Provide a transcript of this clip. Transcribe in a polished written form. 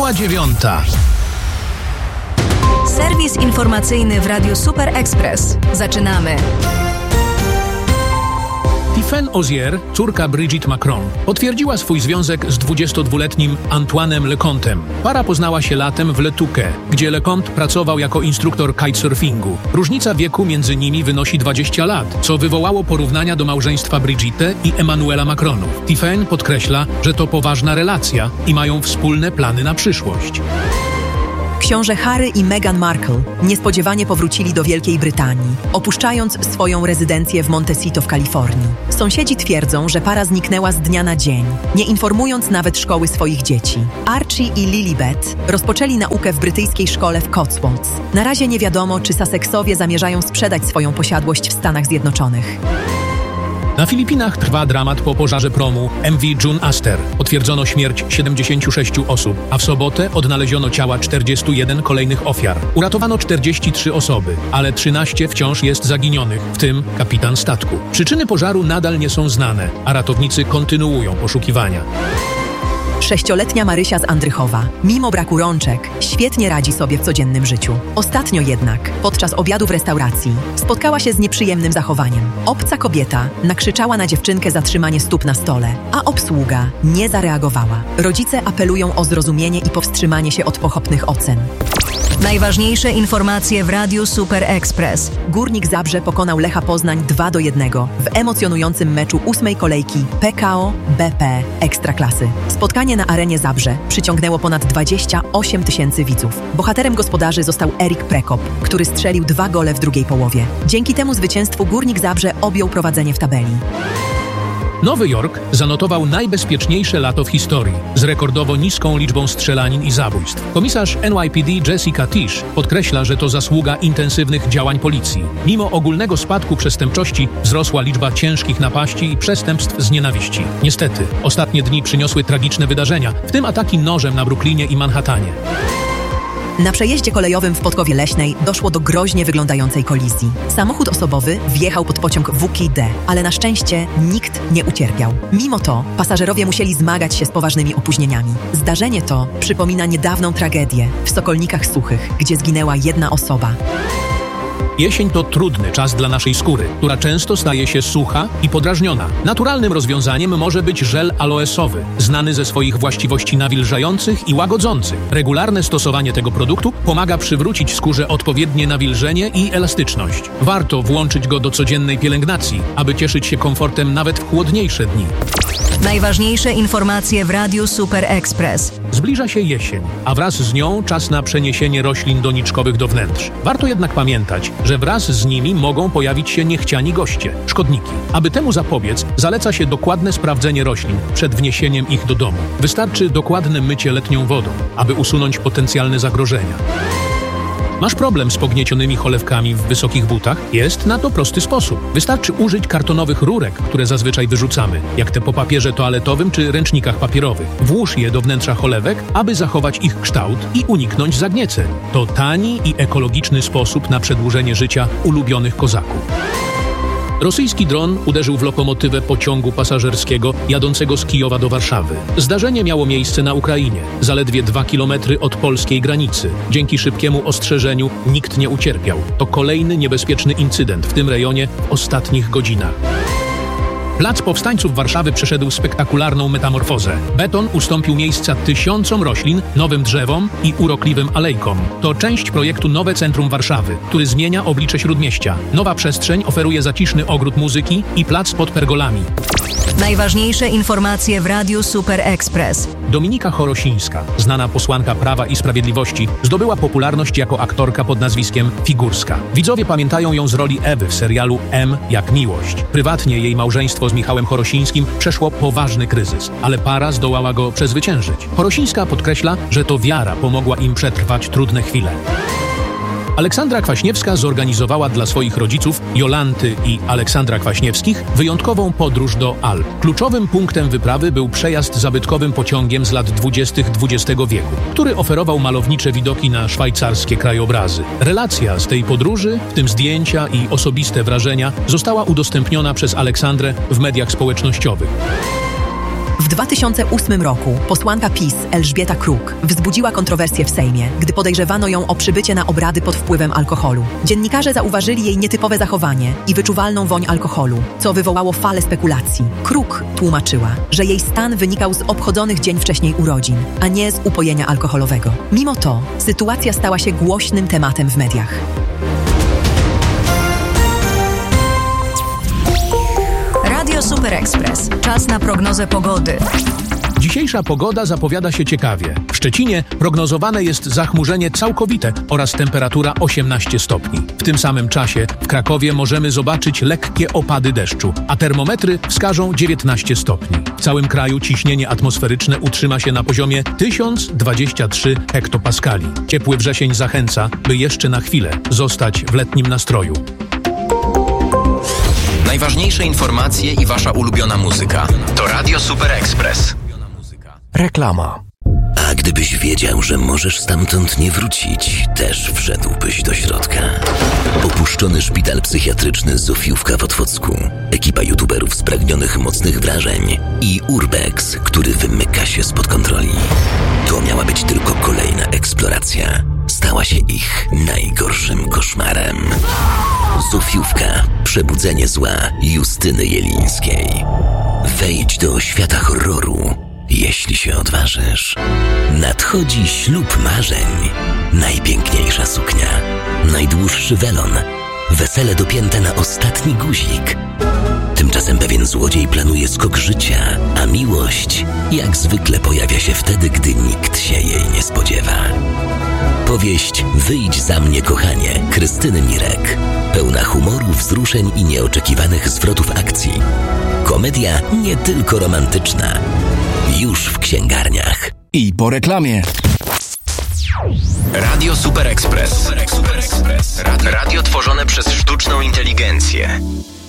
Minęła 9:00. Serwis informacyjny w Radiu Super Express. Zaczynamy. Tiffaine Ozier, córka Brigitte Macron, potwierdziła swój związek z 22-letnim Antoine'em Lecomptem. Para poznała się latem w Le Touquet, gdzie Lecomte pracował jako instruktor kitesurfingu. Różnica wieku między nimi wynosi 20 lat, co wywołało porównania do małżeństwa Brigitte i Emmanuela Macronów. Tiffaine podkreśla, że to poważna relacja i mają wspólne plany na przyszłość. Książę Harry i Meghan Markle niespodziewanie powrócili do Wielkiej Brytanii, opuszczając swoją rezydencję w Montecito w Kalifornii. Sąsiedzi twierdzą, że para zniknęła z dnia na dzień, nie informując nawet szkoły swoich dzieci. Archie i Lilibet rozpoczęli naukę w brytyjskiej szkole w Cotswolds. Na razie nie wiadomo, czy Sussexowie zamierzają sprzedać swoją posiadłość w Stanach Zjednoczonych. Na Filipinach trwa dramat po pożarze promu MV June Aster. Potwierdzono śmierć 76 osób, a w sobotę odnaleziono ciała 41 kolejnych ofiar. Uratowano 43 osoby, ale 13 wciąż jest zaginionych, w tym kapitan statku. Przyczyny pożaru nadal nie są znane, a ratownicy kontynuują poszukiwania. 6-letnia Marysia z Andrychowa, mimo braku rączek, świetnie radzi sobie w codziennym życiu. Ostatnio jednak, podczas obiadu w restauracji, spotkała się z nieprzyjemnym zachowaniem. Obca kobieta nakrzyczała na dziewczynkę za trzymanie stóp na stole, a obsługa nie zareagowała. Rodzice apelują o zrozumienie i powstrzymanie się od pochopnych ocen. Najważniejsze informacje w Radiu Super Express. Górnik Zabrze pokonał Lecha Poznań 2-1 w emocjonującym meczu 8. kolejki PKO BP Ekstraklasy. Spotkanie na arenie Zabrze przyciągnęło ponad 28 000 widzów. Bohaterem gospodarzy został Erik Prekop, który strzelił 2 gole w drugiej połowie. Dzięki temu zwycięstwu Górnik Zabrze objął prowadzenie w tabeli. Nowy Jork zanotował najbezpieczniejsze lato w historii, z rekordowo niską liczbą strzelanin i zabójstw. Komisarz NYPD Jessica Tisch podkreśla, że to zasługa intensywnych działań policji. Mimo ogólnego spadku przestępczości wzrosła liczba ciężkich napaści i przestępstw z nienawiści. Niestety, ostatnie dni przyniosły tragiczne wydarzenia, w tym ataki nożem na Brooklynie i Manhattanie. Na przejeździe kolejowym w Podkowie Leśnej doszło do groźnie wyglądającej kolizji. Samochód osobowy wjechał pod pociąg WKD, ale na szczęście nikt nie ucierpiał. Mimo to pasażerowie musieli zmagać się z poważnymi opóźnieniami. Zdarzenie to przypomina niedawną tragedię w Sokolnikach Suchych, gdzie zginęła jedna osoba. Jesień to trudny czas dla naszej skóry, która często staje się sucha i podrażniona. Naturalnym rozwiązaniem może być żel aloesowy, znany ze swoich właściwości nawilżających i łagodzących. Regularne stosowanie tego produktu pomaga przywrócić skórze odpowiednie nawilżenie i elastyczność. Warto włączyć go do codziennej pielęgnacji, aby cieszyć się komfortem nawet w chłodniejsze dni. Najważniejsze informacje w Radiu Super Express. Zbliża się jesień, a wraz z nią czas na przeniesienie roślin doniczkowych do wnętrz. Warto jednak pamiętać, że wraz z nimi mogą pojawić się niechciani goście, szkodniki. Aby temu zapobiec, zaleca się dokładne sprawdzenie roślin przed wniesieniem ich do domu. Wystarczy dokładne mycie letnią wodą, aby usunąć potencjalne zagrożenia. Masz problem z pogniecionymi cholewkami w wysokich butach? Jest na to prosty sposób. Wystarczy użyć kartonowych rurek, które zazwyczaj wyrzucamy, jak te po papierze toaletowym czy ręcznikach papierowych. Włóż je do wnętrza cholewek, aby zachować ich kształt i uniknąć zagnieceń. To tani i ekologiczny sposób na przedłużenie życia ulubionych kozaków. Rosyjski dron uderzył w lokomotywę pociągu pasażerskiego jadącego z Kijowa do Warszawy. Zdarzenie miało miejsce na Ukrainie, zaledwie 2 kilometry od polskiej granicy. Dzięki szybkiemu ostrzeżeniu nikt nie ucierpiał. To kolejny niebezpieczny incydent w tym rejonie w ostatnich godzinach. Plac Powstańców Warszawy przeszedł spektakularną metamorfozę. Beton ustąpił miejsca tysiącom roślin, nowym drzewom i urokliwym alejkom. To część projektu Nowe Centrum Warszawy, który zmienia oblicze Śródmieścia. Nowa przestrzeń oferuje zaciszny ogród muzyki i plac pod pergolami. Najważniejsze informacje w Radiu Super Express. Dominika Chorosińska, znana posłanka Prawa i Sprawiedliwości, zdobyła popularność jako aktorka pod nazwiskiem Figurska. Widzowie pamiętają ją z roli Ewy w serialu M jak miłość. Prywatnie jej małżeństwo z Michałem Chorosińskim przeszło poważny kryzys, ale para zdołała go przezwyciężyć. Chorosińska podkreśla, że to wiara pomogła im przetrwać trudne chwile. Aleksandra Kwaśniewska zorganizowała dla swoich rodziców, Jolanty i Aleksandra Kwaśniewskich, wyjątkową podróż do Alp. Kluczowym punktem wyprawy był przejazd zabytkowym pociągiem z lat 20. XX wieku, który oferował malownicze widoki na szwajcarskie krajobrazy. Relacja z tej podróży, w tym zdjęcia i osobiste wrażenia, została udostępniona przez Aleksandrę w mediach społecznościowych. W 2008 roku posłanka PiS Elżbieta Kruk wzbudziła kontrowersję w Sejmie, gdy podejrzewano ją o przybycie na obrady pod wpływem alkoholu. Dziennikarze zauważyli jej nietypowe zachowanie i wyczuwalną woń alkoholu, co wywołało falę spekulacji. Kruk tłumaczyła, że jej stan wynikał z obchodzonych dzień wcześniej urodzin, a nie z upojenia alkoholowego. Mimo to sytuacja stała się głośnym tematem w mediach. Radio Super Express. Czas na prognozę pogody. Dzisiejsza pogoda zapowiada się ciekawie. W Szczecinie prognozowane jest zachmurzenie całkowite oraz temperatura 18 stopni. W tym samym czasie w Krakowie możemy zobaczyć lekkie opady deszczu, a termometry wskażą 19 stopni. W całym kraju ciśnienie atmosferyczne utrzyma się na poziomie 1023 hektopaskali. Ciepły wrzesień zachęca, by jeszcze na chwilę zostać w letnim nastroju. Najważniejsze informacje i wasza ulubiona muzyka to Radio Super Express. Reklama. A gdybyś wiedział, że możesz stamtąd nie wrócić, też wszedłbyś do środka. Opuszczony szpital psychiatryczny Zofiówka w Otwocku, ekipa youtuberów spragnionych mocnych wrażeń i Urbex, który wymyka się spod kontroli. To miała być tylko kolejna eksploracja. Stała się ich najgorszym koszmarem. Zofiówka. Przebudzenie zła Justyny Jelińskiej. Wejdź do świata horroru, jeśli się odważysz. Nadchodzi ślub marzeń. Najpiękniejsza suknia. Najdłuższy welon. Wesele dopięte na ostatni guzik. Tymczasem pewien złodziej planuje skok życia, a miłość jak zwykle pojawia się wtedy, gdy nikt się jej nie spodziewa. Powieść Wyjdź za mnie, kochanie Krystyny Mirek. Pełna humoru, wzruszeń i nieoczekiwanych zwrotów akcji. Komedia nie tylko romantyczna. Już w księgarniach. I po reklamie. Radio Super Express. Radio tworzone przez sztuczną inteligencję.